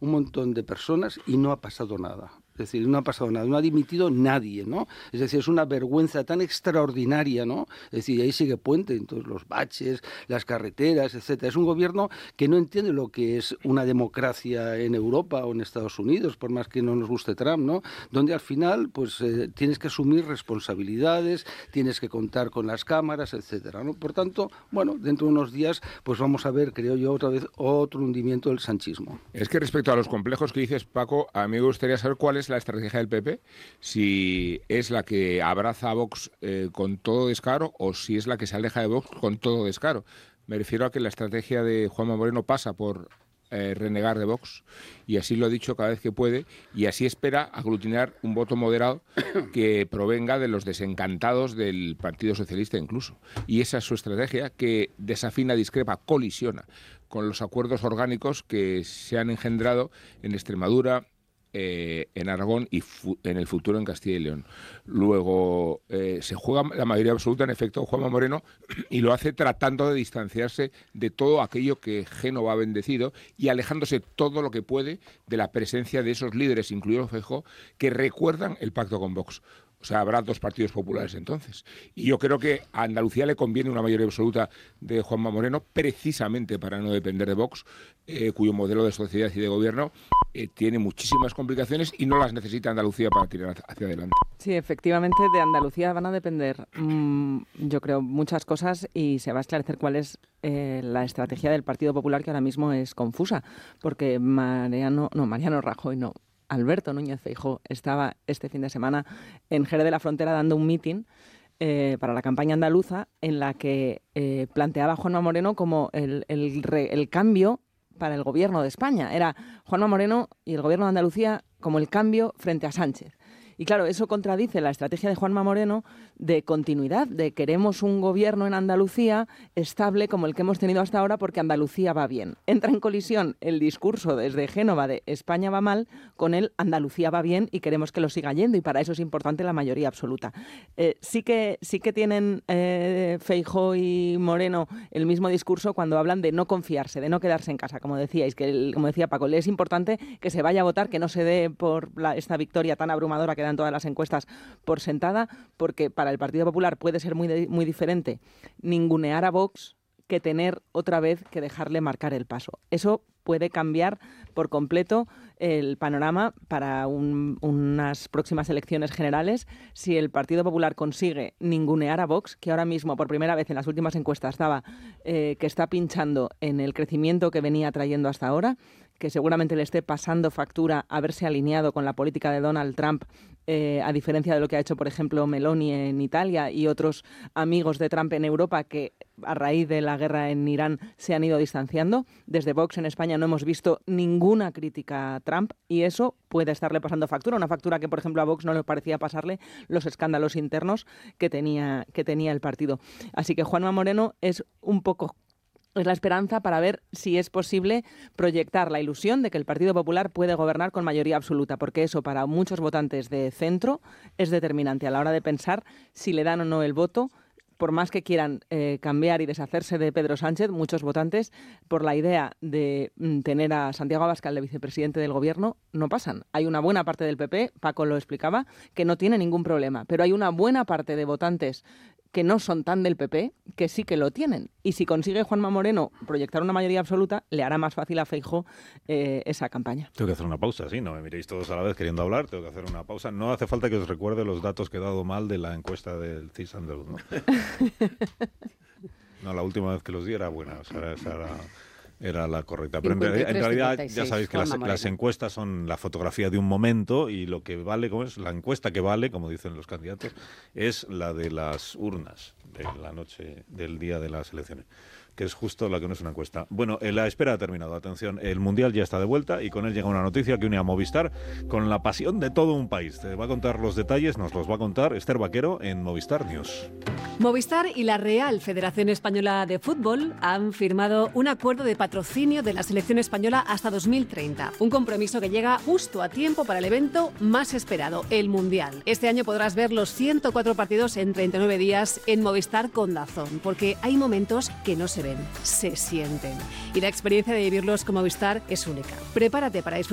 un montón de personas y no ha pasado nada. Es decir, no ha pasado nada, no ha dimitido nadie, ¿no? Es decir, es una vergüenza tan extraordinaria, ¿no? Es decir, ahí sigue Puente, entonces los baches, las carreteras, etcétera. Es un gobierno que no entiende lo que es una democracia en Europa o en Estados Unidos, por más que no nos guste Trump, ¿no? Donde al final, pues, tienes que asumir responsabilidades, tienes que contar con las cámaras, etcétera, ¿no? Por tanto, bueno, dentro de unos días, pues vamos a ver, creo yo, otra vez otro hundimiento del sanchismo. Es que respecto a los complejos que dices, Paco, a mí me gustaría saber cuál es la estrategia del PP, si es la que abraza a Vox con todo descaro o si es la que se aleja de Vox con todo descaro. Me refiero a que la estrategia de Juanma Moreno pasa por renegar de Vox, y así lo ha dicho cada vez que puede, y así espera aglutinar un voto moderado que provenga de los desencantados del Partido Socialista incluso. Y esa es su estrategia, que desafina, discrepa, colisiona con los acuerdos orgánicos que se han engendrado en Extremadura, en Aragón y en el futuro en Castilla y León. Luego se juega la mayoría absoluta, en efecto, Juanma Moreno, y lo hace tratando de distanciarse de todo aquello que Génova ha bendecido y alejándose todo lo que puede de la presencia de esos líderes, incluido Feijóo, que recuerdan el pacto con Vox. O sea, habrá dos partidos populares entonces. Y yo creo que a Andalucía le conviene una mayoría absoluta de Juanma Moreno, precisamente para no depender de Vox, cuyo modelo de sociedad y de gobierno tiene muchísimas complicaciones y no las necesita Andalucía para tirar hacia adelante. Sí, efectivamente, de Andalucía van a depender, yo creo, muchas cosas, y se va a esclarecer cuál es la estrategia del Partido Popular, que ahora mismo es confusa, porque Mariano Rajoy no. Alberto Núñez Feijóo estaba este fin de semana en Jerez de la Frontera dando un mitin para la campaña andaluza, en la que planteaba a Juanma Moreno como el cambio para el gobierno de España. Era Juanma Moreno y el gobierno de Andalucía como el cambio frente a Sánchez. Y claro, eso contradice la estrategia de Juanma Moreno de continuidad, de queremos un gobierno en Andalucía estable como el que hemos tenido hasta ahora porque Andalucía va bien. Entra en colisión el discurso desde Génova de España va mal con el Andalucía va bien y queremos que lo siga yendo, y para eso es importante la mayoría absoluta. Sí que tienen Feijóo y Moreno el mismo discurso cuando hablan de no confiarse, de no quedarse en casa, como decíais, como decía Paco, le es importante que se vaya a votar, que no se dé por esta victoria tan abrumadora que dan todas las encuestas por sentada, porque para el Partido Popular puede ser muy diferente ningunear a Vox que tener otra vez que dejarle marcar el paso. Eso puede cambiar por completo el panorama para unas próximas elecciones generales si el Partido Popular consigue ningunear a Vox, que ahora mismo por primera vez en las últimas encuestas que está pinchando en el crecimiento que venía trayendo hasta ahora, que seguramente le esté pasando factura haberse alineado con la política de Donald Trump, a diferencia de lo que ha hecho, por ejemplo, Meloni en Italia y otros amigos de Trump en Europa que a raíz de la guerra en Irán se han ido distanciando. Desde Vox en España no hemos visto ninguna crítica a Trump y eso puede estarle pasando factura. Una factura que, por ejemplo, a Vox no le parecía pasarle los escándalos internos que tenía el partido. Así que Juanma Moreno es la esperanza para ver si es posible proyectar la ilusión de que el Partido Popular puede gobernar con mayoría absoluta, porque eso para muchos votantes de centro es determinante a la hora de pensar si le dan o no el voto. Por más que quieran cambiar y deshacerse de Pedro Sánchez, muchos votantes, por la idea de tener a Santiago Abascal de vicepresidente del gobierno, no pasan. Hay una buena parte del PP, Paco lo explicaba, que no tiene ningún problema, pero hay una buena parte de votantes que no son tan del PP, que sí que lo tienen. Y si consigue Juanma Moreno proyectar una mayoría absoluta, le hará más fácil a Feijóo esa campaña. Tengo que hacer una pausa, sí, no me miréis todos a la vez queriendo hablar, tengo que hacer una pausa. No hace falta que os recuerde los datos que he dado mal de la encuesta del CIS andaluz, ¿no? No, la última vez que los di era buena, o sea, era la correcta. Pero en realidad ya sabéis que las encuestas son la fotografía de un momento y lo que vale, como es la encuesta que vale, como dicen los candidatos, es la de las urnas de la noche del día de las elecciones, que es justo la que no es una encuesta. Bueno, la espera ha terminado. Atención, el Mundial ya está de vuelta y con él llega una noticia que une a Movistar con la pasión de todo un país. Te va a contar los detalles, nos los va a contar Esther Vaquero en Movistar News. Movistar y la Real Federación Española de Fútbol han firmado un acuerdo de patrocinio de la selección española hasta 2030. Un compromiso que llega justo a tiempo para el evento más esperado, el Mundial. Este año podrás ver los 104 partidos en 39 días en Movistar con DAZN, porque hay momentos que no se ven, se sienten. Y la experiencia de vivirlos con Movistar es única. Prepárate para disfrutar